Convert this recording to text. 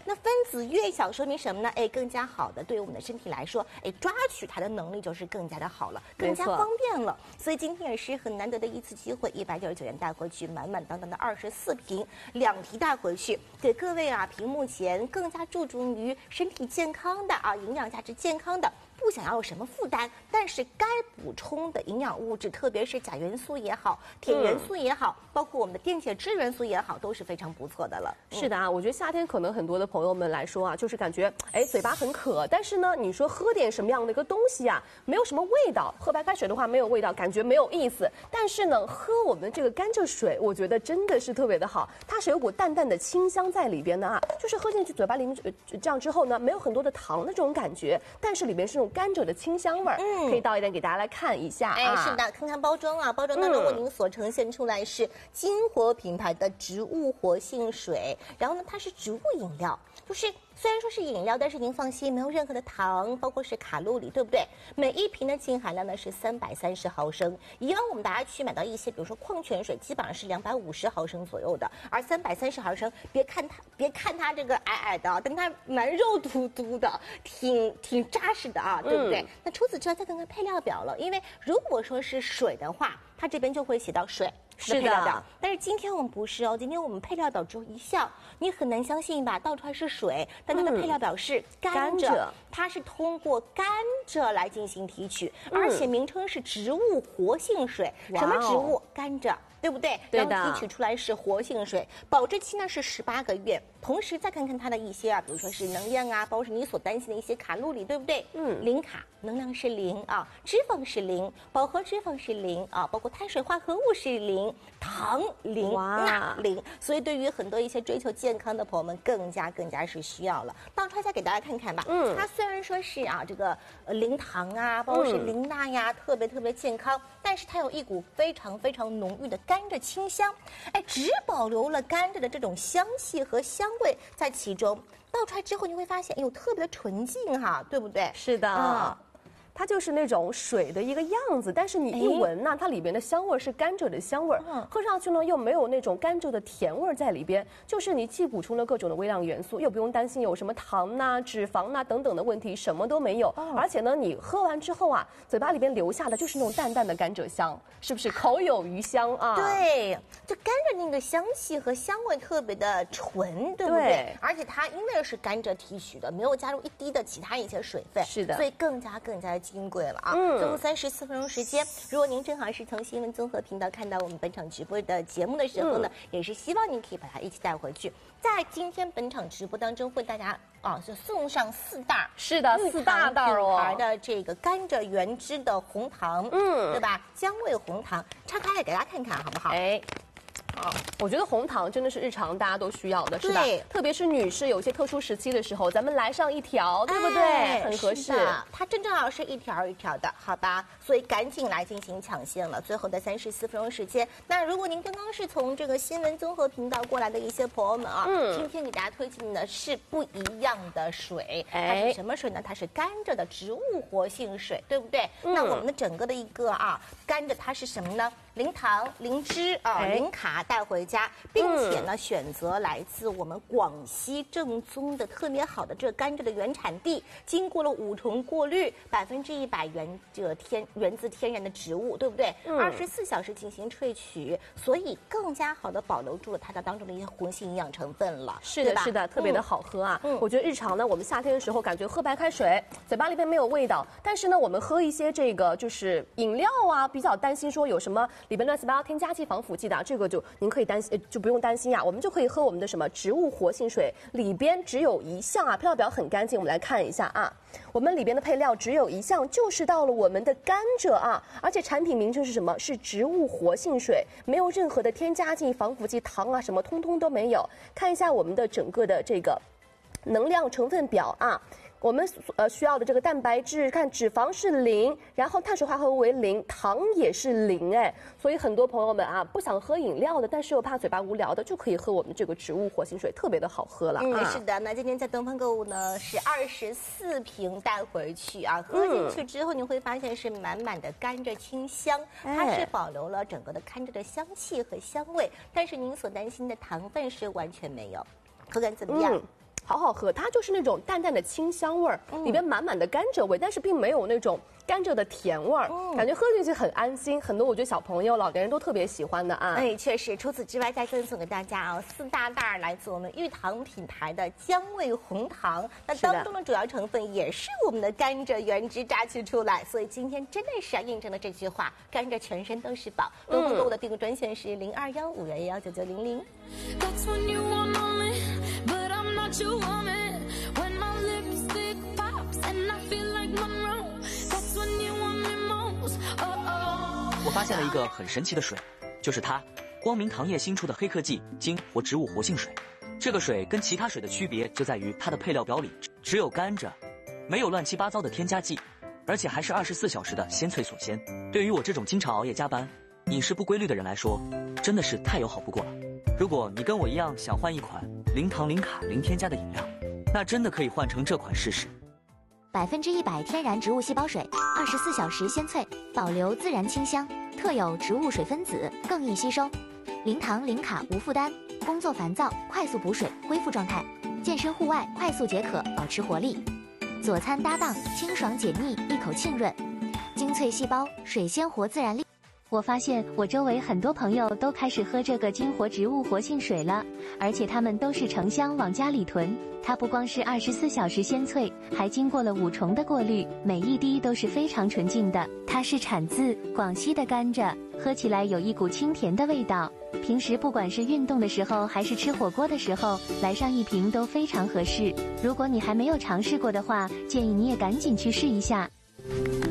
那分子越小，说明什么呢？哎，更加好的对于我们的身体来说，哎，抓取它的能力就是更加的好了，更加方便了。所以今天也是很难得的一次机会，199元带回去，满满当当的24瓶，2提带回去，给各位啊，屏幕前更加注重于身体健康的啊，营养价值健康的。不想要有什么负担，但是该补充的营养物质，特别是钾元素也好，铁元素也好，包括我们的电解质元素也好，都是非常不错的了。 是的啊，我觉得夏天可能很多的朋友们来说啊，就是感觉哎嘴巴很渴，但是呢，你说喝点什么样的一个东西啊，没有什么味道，喝白开水的话没有味道，感觉没有意思。但是呢，喝我们这个甘蔗水，我觉得真的是特别的好，它是有股淡淡的清香在里边的啊，就是喝进去嘴巴里面这样之后呢，没有很多的糖的这种感觉，但是里面是那种甘蔗的清香味儿，可以倒一点给大家来看一下啊。 哎，是的，看看包装啊，包装当中为您所呈现出来是金活品牌的植物活性水，然后呢，它是植物饮料，就是虽然说是饮料，但是您放心，没有任何的糖，包括是卡路里，对不对？每一瓶的净含量呢是330毫升，以往我们大家去买到一些，比如说矿泉水，基本上是250毫升左右的，而330毫升，别看它这个矮矮的啊，但它蛮肉嘟嘟的，挺扎实的啊，对不对？那除此之外，再看看配料表了，因为如果说是水的话，它这边就会写到水。 是的， 配料表，但是今天我们不是哦，今天我们配料表只有一项，你很难相信吧？倒出来是水，但它的配料表是甘蔗，它是通过甘蔗来进行提取，而且名称是植物活性水，什么植物？甘蔗。对不对？ 对的。 然后提取出来是活性水，保质期呢是18个月。同时再看看它的一些啊，比如说是能量啊，包括是你所担心的一些卡路里，对不对？零卡，能量是0啊，脂肪是0，饱和脂肪是0啊，包括碳水化合物是0，糖0，钠0。所以对于很多一些追求健康的朋友们，更加是需要了。倒出来再给大家看看吧。它虽然说是啊这个零糖啊，包括是零钠呀，特别健康，但是它有一股非常浓郁的甘蔗清香，哎，只保留了甘蔗的这种香气和香味在其中。倒出来之后，你会发现，哎呦，特别的纯净哈，对不对？ 是的。它就是那种水的一个样子，但是你一闻呢，它里边的香味是甘蔗的香味，喝上去呢又没有那种甘蔗的甜味在里边，就是你既补充了各种的微量元素，又不用担心有什么糖呐、脂肪呐等等的问题，什么都没有。而且呢，你喝完之后啊，嘴巴里边留下的就是那种淡淡的甘蔗香，是不是口有余香啊？ 对，就甘蔗那个香气和香味特别的纯，对不对？而且它因为是甘蔗提取的，没有加入一滴的其他一些水分， 是的， 所以更加金贵了啊！最后34分钟时间，如果您正好是从新闻综合频道看到我们本场直播的节目的时候呢，也是希望您可以把它一起带回去。在今天本场直播当中，为大家啊就送上4袋， 是的，4大袋哦， 品牌的这个甘蔗原汁的红糖，对吧？姜味红糖，拆开来给大家看看好不好？ 哎。我觉得红糖真的是日常大家都需要的，是吧？特别是女士有些特殊时期的时候，咱们来上1条，对不对？很合适。 它正好是1条1条的，好吧？所以赶紧来进行抢先了。最后的34分钟时间，那如果您刚刚是从这个新闻综合频道过来的一些朋友们啊，今天给大家推荐的是不一样的水，它是什么水呢？它是甘蔗的植物活性水，对不对？那我们的整个的一个啊甘蔗它是什么呢？零糖、零脂啊、零卡带回家，并且呢，选择来自我们广西正宗的特别好的这个甘蔗的原产地，经过了5重过滤，100%源自天然的植物，对不对？24小时进行萃取，所以更加好的保留住了它的当中的一些活性营养成分了。 是的，是的，特别的好喝啊！我觉得日常呢，我们夏天的时候感觉喝白开水，嘴巴里边没有味道，但是呢，我们喝一些这个就是饮料啊，比较担心说有什么里边乱七八糟添加剂、防腐剂的，这个就您可以就不用担心呀，我们就可以喝我们的什么植物活性水，里边只有1项啊，配料表很干净，我们来看一下啊，我们里边的配料只有1项，就是到了我们的甘蔗啊，而且产品名称是什么？是植物活性水，没有任何的添加剂、防腐剂、糖啊，什么通通都没有。看一下我们的整个的这个能量成分表啊。我们需要的这个蛋白质，看脂肪是0，然后碳水化合物为0，糖也是0，哎，所以很多朋友们啊，不想喝饮料的，但是又怕嘴巴无聊的，就可以喝我们这个植物活性水，特别的好喝了。 是的，那今天在东方购物呢是24瓶带回去啊，喝进去之后你会发现是满满的甘蔗清香，它是保留了整个的甘蔗的香气和香味，但是您所担心的糖分是完全没有，口感怎么样？ 好好喝，它就是那种淡淡的清香味儿，里边满满的甘蔗味，但是并没有那种甘蔗的甜味儿，感觉喝进去很安心。很多我觉得小朋友、老年人都特别喜欢的啊。 哎，确实。除此之外，再赠送给大家啊4大袋来自我们玉堂品牌的姜味红糖，那当中的主要成分也是我们的甘蔗原汁榨取出来，所以今天真的是要印证了这句话：甘蔗全身都是宝。东方购物的订购专线是0215119900。 我发现了一个很神奇的水，就是它，光明糖业新出的黑科技精活植物活性水。这个水跟其他水的区别就在于它的配料表里只有甘蔗，没有乱七八糟的添加剂，而且还是24小时的鲜萃锁鲜。对于我这种经常熬夜加班、饮食不规律的人来说，真的是太友好不过了。如果你跟我一样想换一款零糖、零卡、零添加的饮料，那真的可以换成这款试试。 100%天然植物细胞水，24小时鲜萃，保留自然清香，特有植物水分子，更易吸收。零糖零卡无负担，工作烦躁快速补水恢复状态，健身户外快速解渴保持活力，佐餐搭档清爽解腻，一口沁润，精粹细胞水鲜活自然力。 我发现我周围很多朋友都开始喝这个金活植物活性水了，而且他们都是成箱往家里囤。它不光是24小时鲜萃，还经过了5重的过滤，每一滴都是非常纯净的。它是产自广西的甘蔗，喝起来有一股清甜的味道。平时不管是运动的时候，还是吃火锅的时候，来上一瓶都非常合适。如果你还没有尝试过的话，建议你也赶紧去试一下。